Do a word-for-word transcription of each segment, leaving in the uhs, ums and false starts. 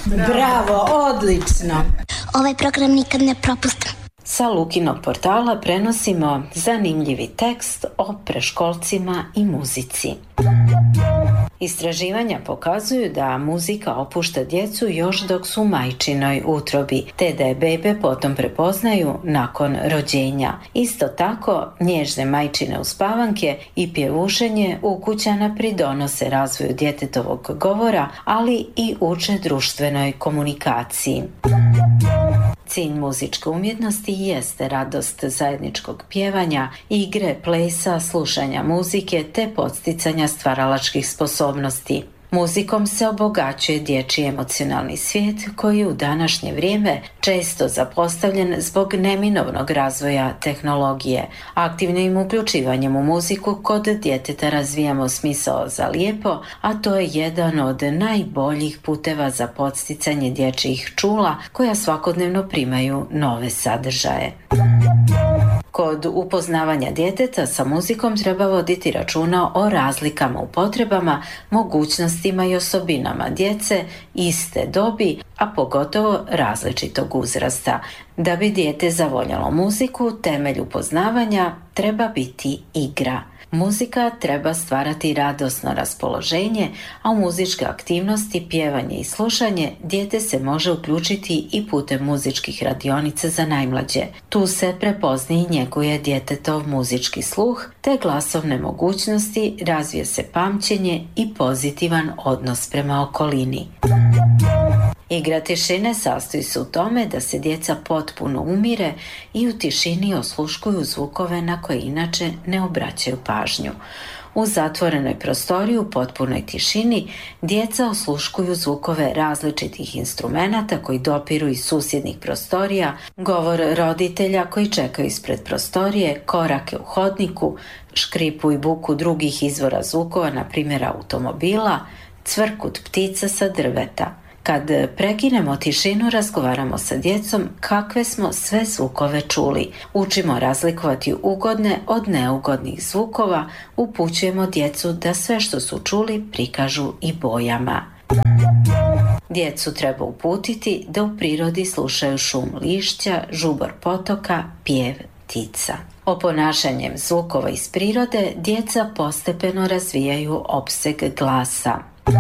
Bravo, odlično. Ovaj program nikad ne propustim. Sa Lukinog portala prenosimo zanimljivi tekst o preškolcima i muzici. Istraživanja pokazuju da muzika opušta djecu još dok su u majčinoj utrobi, te da je bebe potom prepoznaju nakon rođenja. Isto tako, nježne majčine uspavanke i pjevušenje ukućana pridonose razvoju djetetovog govora, ali i uče društvenoj komunikaciji. Cilj muzičke umjetnosti jeste radost zajedničkog pjevanja, igre, plesa, slušanja muzike te podsticanja stvaralačkih sposobnosti. Muzikom se obogaćuje dječji emocionalni svijet koji je u današnje vrijeme često zapostavljen zbog neminovnog razvoja tehnologije. Aktivnim uključivanjem u muziku kod djeteta razvijamo smisao za lijepo, a to je jedan od najboljih puteva za podsticanje dječjih čula koja svakodnevno primaju nove sadržaje. Kod upoznavanja djeteta sa muzikom treba voditi računa o razlikama u potrebama, mogućnostima i osobinama djece iste dobi, a pogotovo različitog uzrasta. Da bi dijete zavoljelo muziku, temelj upoznavanja treba biti igra. Muzika treba stvarati radosno raspoloženje, a u muzičke aktivnosti, pjevanje i slušanje dijete se može uključiti i putem muzičkih radionica za najmlađe. Tu se prepoznaje i njeguje djetetov muzički sluh, te glasovne mogućnosti, razvije se pamćenje i pozitivan odnos prema okolini. Igra tišine sastoji se u tome da se djeca potpuno umire i u tišini osluškuju zvukove na koje inače ne obraćaju pažnju. U zatvorenoj prostoriji u potpunoj tišini djeca osluškuju zvukove različitih instrumenata koji dopiru iz susjednih prostorija, govor roditelja koji čekaju ispred prostorije, korake u hodniku, škripu i buku drugih izvora zvukova, na primjer automobila, cvrkut ptica sa drveta. Kad prekinemo tišinu, razgovaramo sa djecom kakve smo sve zvukove čuli. Učimo razlikovati ugodne od neugodnih zvukova, upućujemo djecu da sve što su čuli prikažu i bojama. Djecu treba uputiti da u prirodi slušaju šum lišća, žubor potoka, pjev ptica. Oponašanjem zvukova iz prirode djeca postepeno razvijaju opseg glasa.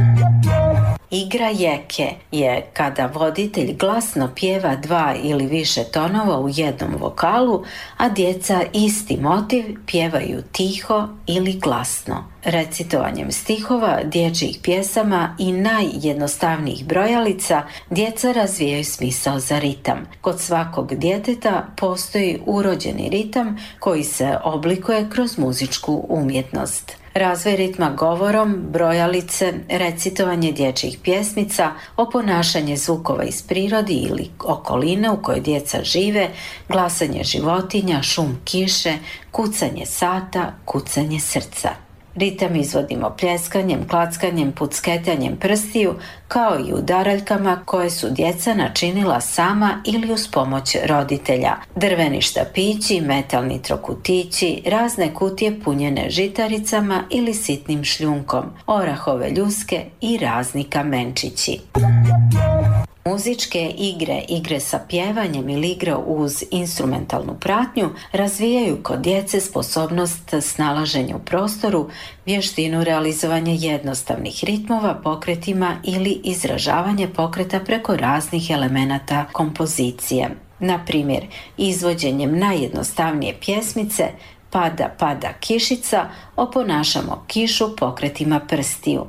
Igra jeke je kada voditelj glasno pjeva dva ili više tonova u jednom vokalu, a djeca isti motiv pjevaju tiho ili glasno. Recitovanjem stihova, dječjih pjesama i najjednostavnijih brojalica djeca razvijaju smisao za ritam. Kod svakog djeteta postoji urođeni ritam koji se oblikuje kroz muzičku umjetnost. Razvoj ritma govorom, brojalice, recitovanje dječjih pjesmica, oponašanje zvukova iz prirodi ili okoline u kojoj djeca žive, glasanje životinja, šum kiše, kucanje sata, kucanje srca. Ritam izvodimo pljeskanjem, klackanjem, pucketanjem prstiju, kao i udaraljkama koje su djeca načinila sama ili uz pomoć roditelja. Drveni štapići, metalni trokutići, razne kutije punjene žitaricama ili sitnim šljunkom, orahove ljuske i razni kamenčići. Muzičke igre, igre sa pjevanjem ili igre uz instrumentalnu pratnju razvijaju kod djece sposobnost snalaženja u prostoru, vještinu realizovanja jednostavnih ritmova pokretima ili izražavanje pokreta preko raznih elemenata kompozicije. Na primjer, izvođenjem najjednostavnije pjesmice Pada, pada kišica oponašamo kišu pokretima prstiju.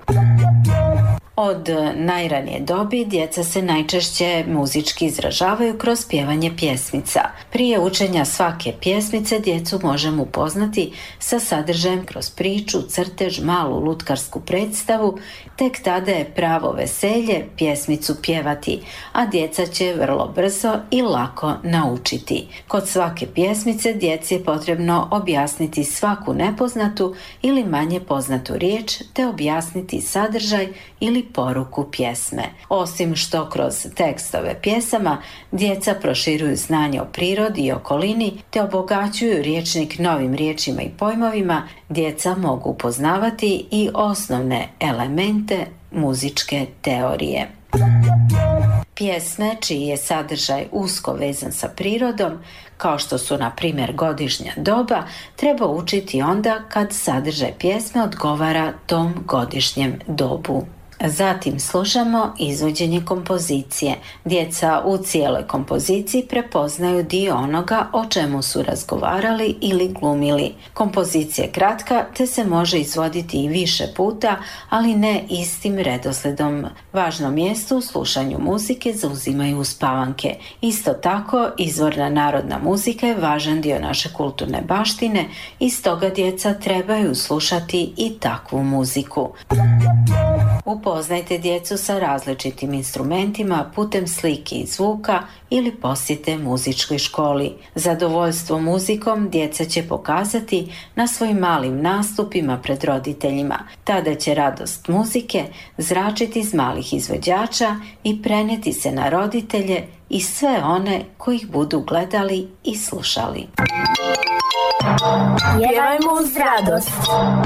Od najranije dobi djeca se najčešće muzički izražavaju kroz pjevanje pjesmica. Prije učenja svake pjesmice djecu možemo upoznati sa sadržajem kroz priču, crtež, malu lutkarsku predstavu. Tek tada je pravo veselje pjesmicu pjevati, a djeca će vrlo brzo i lako naučiti. Kod svake pjesmice djeci je potrebno objasniti svaku nepoznatu ili manje poznatu riječ te objasniti sadržaj ili poruku pjesme. Osim što kroz tekstove pjesama djeca proširuju znanje o prirodi i okolini te obogaćuju rječnik novim riječima i pojmovima, djeca mogu upoznavati i osnovne elemente muzičke teorije. Pjesme čiji je sadržaj usko vezan sa prirodom, kao što su na primjer godišnja doba, treba učiti onda kad sadržaj pjesme odgovara tom godišnjem dobu. Zatim slušamo izvođenje kompozicije. Djeca u cijeloj kompoziciji prepoznaju dio onoga o čemu su razgovarali ili glumili. Kompozicija je kratka te se može izvoditi i više puta, ali ne istim redosledom. Važno mjesto u slušanju muzike zauzimaju uspavanke. Isto tako, izvorna narodna muzika je važan dio naše kulturne baštine i stoga djeca trebaju slušati i takvu muziku. Upoznajte djecu sa različitim instrumentima putem slike i zvuka ili posjete muzičkoj školi. Zadovoljstvo muzikom djeca će pokazati na svojim malim nastupima pred roditeljima. Tada će radost muzike zračiti iz malih izvođača i prenijeti se na roditelje i sve one koji ih budu gledali i slušali. Pjevajmo uz radost.